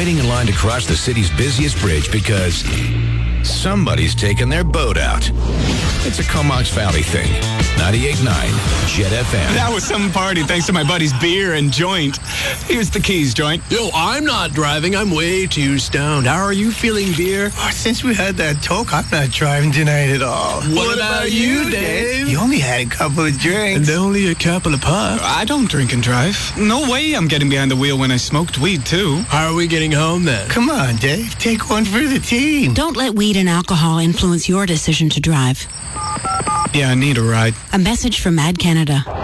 waiting in line to cross the city's busiest bridge because somebody's taking their boat out. It's a Comox Valley thing. 98.9 Jet FM. That was some party thanks to my buddy's beer and joint. Here's the keys, joint. Yo, I'm not driving. I'm way too stoned. How are you feeling, beer? Oh, since we had that talk, I'm not driving tonight at all. What about you, Dave? You only had a couple of drinks. And only a couple of puffs. I don't drink and drive. No way I'm getting behind the wheel when I smoked weed, too. How are we getting home, then? Come on, Dave. Take one for the team. Don't let weed and alcohol influence your decision to drive. Yeah, I need a ride. A message from Mad Canada.